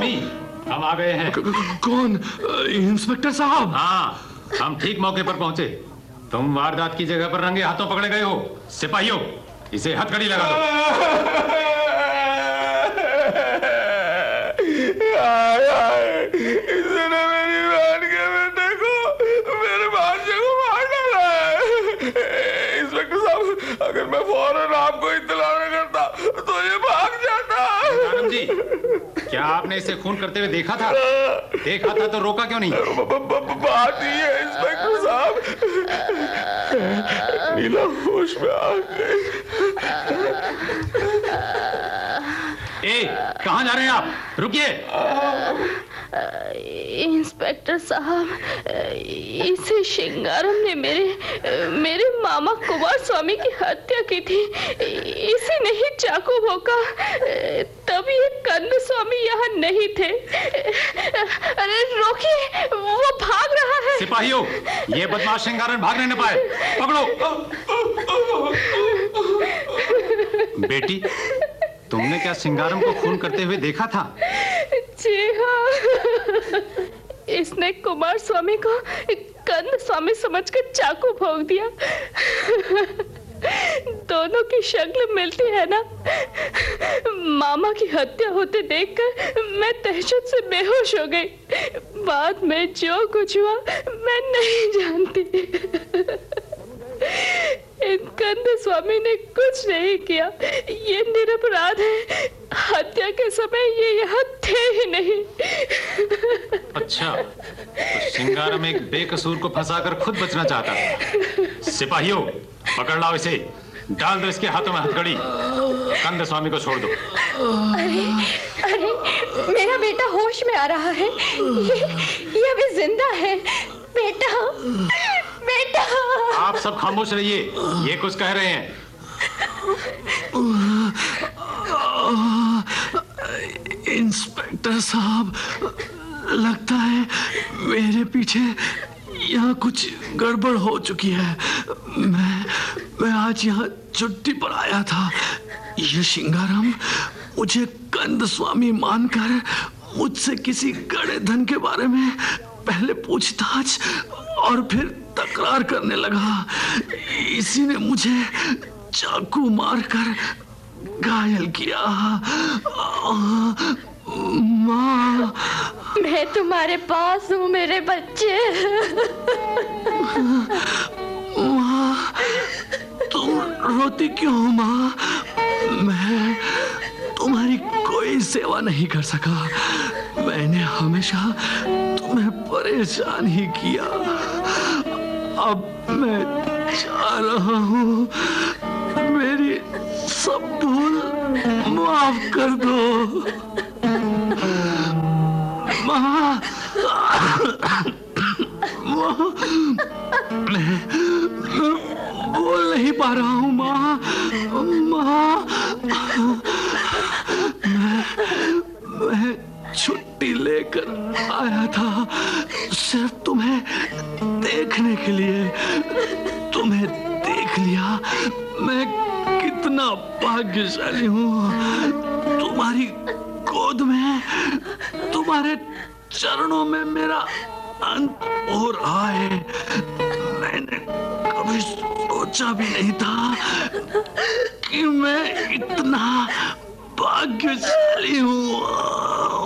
स्वामी, हम आ गए हैं। कौन? इंस्पेक्टर साहब? हाँ, हम ठीक मौके पर पहुंचे। तुम वारदात की जगह पर रंगे हाथों पकड़े गए हो। सिपाहियों, इसे हथकड़ी लगा दो। इसने मेरी बहन के बेटे को, मेरे भांजे को मार डाला है। इंस्पेक्टर साहब, अगर मैं फौरन आपको इत्तला न करता तो ये भाग जाता। सिंगारम जी, क्या आपने इसे खून करते हुए देखा था? देखा था तो रोका क्यों नहीं? बात ही है इंस्पेक्टर साहब, नीला होश में आ गई। कहाँ जा रहे हैं आप? रुकिए। इंस्पेक्टर साहब, इसे सिंगारम ने मेरे मामा कुमार स्वामी की हत्या की थी। इसी ने ही चाकू भोंका, तभी ये कंद स्वामी यहाँ नहीं थे। अरे रोकिए, वो भाग रहा है। सिपाहियों, ये बदमाश सिंगारम भागने न पाए, पकड़ो। बेटी, तुमने क्या सिंगारम को खून करते हुए देखा था? जी हाँ, इसने कुमार स्वामी को कंद स्वामी समझकर चाकू भोंक दिया। दोनों की शक्ल मिलती है ना। मामा की हत्या होते देखकर मैं दहशत से बेहोश हो गई। बाद में जो कुछ हुआ मैं नहीं जानती। इन कंद स्वामी ने कुछ नहीं किया, ये निरपराध है। हत्या के समय ये यहाँ थे ही नहीं। अच्छा, तो सिंगारम एक बेकसूर को फंसाकर खुद बचना चाहता था। सिपाहियों, पकड़ लाओ इसे, डाल दो इसके हाथों में हथकड़ी। कंद स्वामी को छोड़ दो। अरे अरे, मेरा बेटा होश में आ रहा है। ये अभी जिंदा है। बेटा, बेटा। आप सब खामोश रहिए, ये कुछ कह रहे हैं। इंस्पेक्टर साहब, लगता है मेरे पीछे यहाँ कुछ गड़बड़ हो चुकी है। मैं आज यहाँ छुट्टी पर आया था। ये सिंगारम मुझे कंद स्वामी मानकर मुझसे किसी गड़े धन के बारे में पहले पूछताछ और फिर तकरार करने लगा। इसी ने मुझे चाकू मारकर घायल किया। माँ, मैं तुम्हारे पास हूँ मेरे बच्चे। माँ, तुम रोती क्यों हो माँ? मैं तुम्हारी कोई सेवा नहीं कर सका। मैंने हमेशा तुम्हें परेशान ही किया। अब मैं जा रहा हूँ। मेरी सब भूल माफ कर दो माँ। मैं बोल नहीं पा रहा हूँ माँ। माँ, मैं छुट्टी लेकर आया था सिर्फ तुम्हें देखने के लिए। तुम्हें देख लिया। मैं कितना भाग्यशाली हूँ। तुम्हारी गोद में, तुम्हारे चरणों में मेरा अंत हो रहा है। मैंने कभी सोचा भी नहीं था कि मैं इतना भाग्यशाली हूँ।